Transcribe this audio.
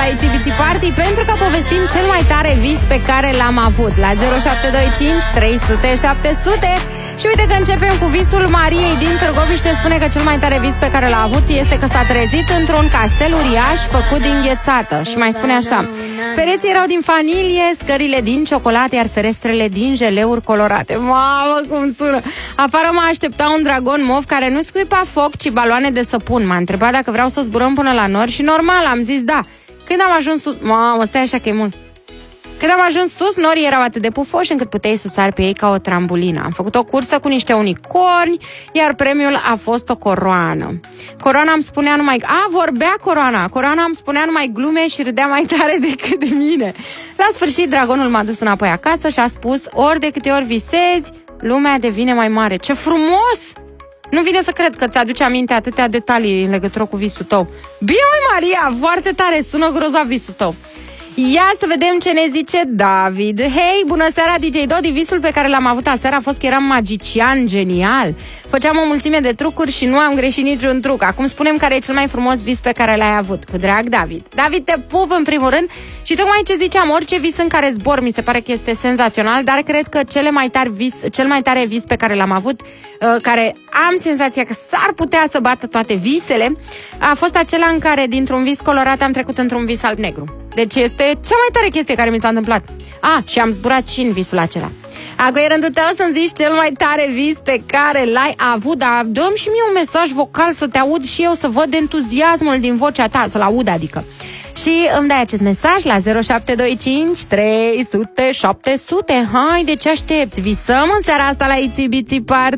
la Itibiții Party pentru că povestim cel mai tare vis pe care l-am avut la 0725 300 700. Și uite că începem cu visul Mariei din Târgoviște. Spune că cel mai tare vis pe care l-a avut este că s-a trezit într-un castel uriaș făcut din ghețată. Și mai spune așa: pereții erau din fanilie, scările din ciocolată, iar ferestrele din jeleuri colorate. Mamă, cum sună! Afară mă aștepta un dragon mov care nu scuipa foc, ci baloane de săpun. M-a întrebat dacă vreau să zburăm până la nori și normal, am zis da. Când am ajuns sus... Mamă, stai așa că e mult. Când am ajuns sus, norii erau atât de pufoși încât puteai să sari pe ei ca o trambulină. Am făcut o cursă cu niște unicorni, iar premiul a fost o coroană. Coroana îmi spunea numai... vorbea coroana! Coroana îmi spunea numai glume și râdea mai tare decât mine. La sfârșit, dragonul m-a dus înapoi acasă și a spus: ori de câte ori visezi, lumea devine mai mare. Ce frumos! Nu vine să cred că ți-aduce aminte atâtea detalii în legătură cu visul tău. Bine, Maria, foarte tare, sună grozav visul tău. Ia să vedem ce ne zice David. Hei, bună seara, DJ Dodi. Visul pe care l-am avut aseară a fost că eram magician genial. Făceam o mulțime de trucuri și nu am greșit niciun truc. Acum spunem care e cel mai frumos vis pe care l-ai avut. Cu drag, David. David, te pup în primul rând. Și tocmai ce ziceam, orice vis în care zbor mi se pare că este senzațional. Dar cred că cel mai tare vis pe care l-am avut, care am senzația că s-ar putea să bată toate visele, a fost acela în care dintr-un vis colorat am trecut într-un vis alb-negru. Deci este cea mai tare chestie care mi s-a întâmplat. Și am zburat și în visul acela. Acum e rândul tău să-mi zici cel mai tare vis pe care l-ai avut. Dar dă-mi și mie un mesaj vocal să te aud și eu, să văd entuziasmul din vocea ta, să-l aud adică. Și îmi dai acest mesaj la 0725 300 700. Haide, ce aștepți? Visăm în seara asta la Itibiții Party.